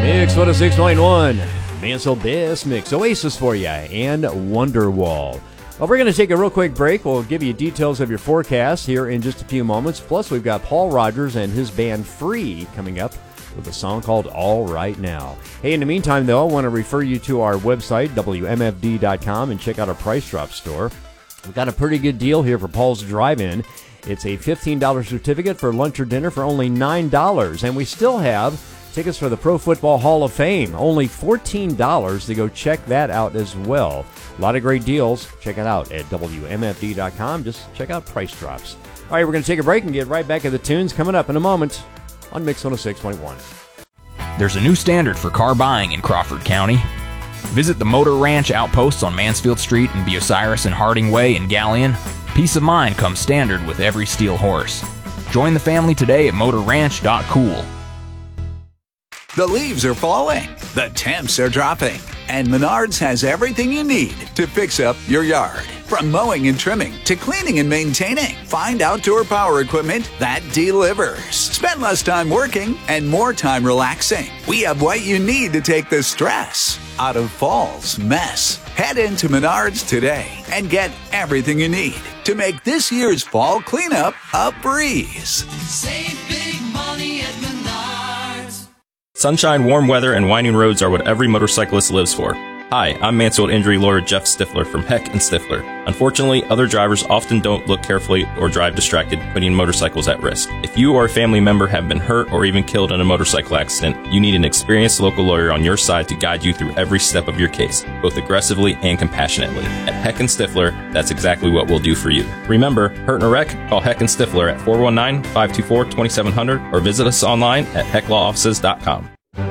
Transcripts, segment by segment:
Mix 106.1, Mansell Best Mix, Oasis for you, and Wonderwall. Well, we're going to take a real quick break. We'll give you details of your forecast here in just a few moments. Plus, we've got Paul Rogers and his band Free coming up with a song called All Right Now. Hey, in the meantime, though, I want to refer you to our website, WMFD.com, and check out our Price Drop store. We've got a pretty good deal here for Paul's Drive-In. It's a $15 certificate for lunch or dinner for only $9, and we still have tickets for the Pro Football Hall of Fame, only $14 to go check that out as well. A lot of great deals. Check it out at WMFD.com. Just check out Price Drops. All right, we're going to take a break and get right back to the tunes coming up in a moment on Mix 106.1. There's a new standard for car buying in Crawford County. Visit the Motor Ranch outposts on Mansfield Street and Bucyrus and Harding Way in Galleon. Peace of mind comes standard with every steel horse. Join the family today at motorranch.cool. The leaves are falling, the temps are dropping, and Menards has everything you need to fix up your yard. From mowing and trimming to cleaning and maintaining, find outdoor power equipment that delivers. Spend less time working and more time relaxing. We have what you need to take the stress out of fall's mess. Head into Menards today and get everything you need to make this year's fall cleanup a breeze. Save big money at Menards. Sunshine, warm weather, and winding roads are what every motorcyclist lives for. Hi, I'm Mansfield injury lawyer Jeff Stifler from Heck and Stifler. Unfortunately, other drivers often don't look carefully or drive distracted, putting motorcycles at risk. If you or a family member have been hurt or even killed in a motorcycle accident, you need an experienced local lawyer on your side to guide you through every step of your case, both aggressively and compassionately. At Heck and Stifler, that's exactly what we'll do for you. Remember, hurt in a wreck? Call Heck and Stifler at 419-524-2700 or visit us online at hecklawoffices.com.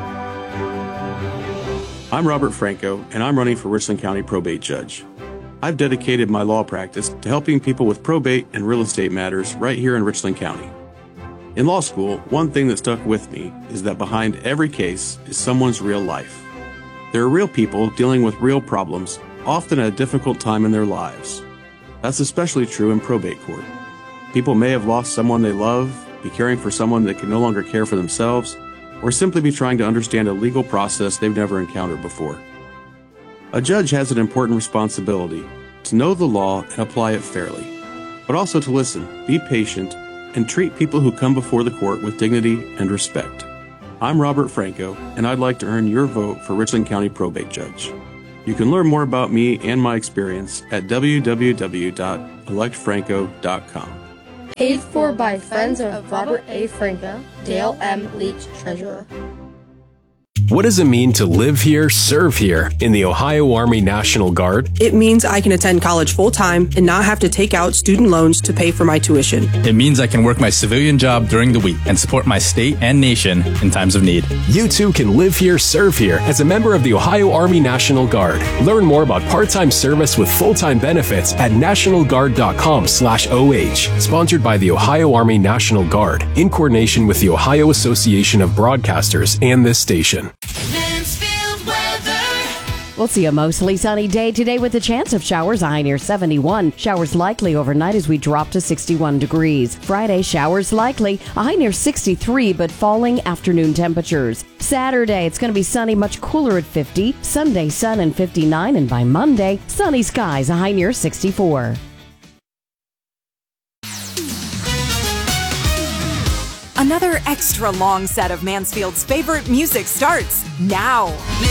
I'm Robert Franco, and I'm running for Richland County Probate Judge. I've dedicated my law practice to helping people with probate and real estate matters right here in Richland County. In law school, one thing that stuck with me is that behind every case is someone's real life. There are real people dealing with real problems, often at a difficult time in their lives. That's especially true in probate court. People may have lost someone they love, be caring for someone that can no longer care for themselves, or simply be trying to understand a legal process they've never encountered before. A judge has an important responsibility to know the law and apply it fairly, but also to listen, be patient, and treat people who come before the court with dignity and respect. I'm Robert Franco, and I'd like to earn your vote for Richland County Probate Judge. You can learn more about me and my experience at www.electfranco.com. Paid for by friends of Robert A. Franco, Dale M. Leach, Treasurer. What does it mean to live here, serve here in the Ohio Army National Guard? It means I can attend college full-time and not have to take out student loans to pay for my tuition. It means I can work my civilian job during the week and support my state and nation in times of need. You too can live here, serve here as a member of the Ohio Army National Guard. Learn more about part-time service with full-time benefits at nationalguard.com/OH. Sponsored by the Ohio Army National Guard in coordination with the Ohio Association of Broadcasters and this station. Mansfield weather. We'll see a mostly sunny day today with a chance of showers, a high near 71. Showers likely overnight as we drop to 61 degrees. Friday, showers likely, a high near 63, but falling afternoon temperatures. Saturday, it's going to be sunny, much cooler at 50. Sunday, sun and 59, and by Monday, sunny skies, a high near 64. Another extra long set of Mansfield's favorite music starts now.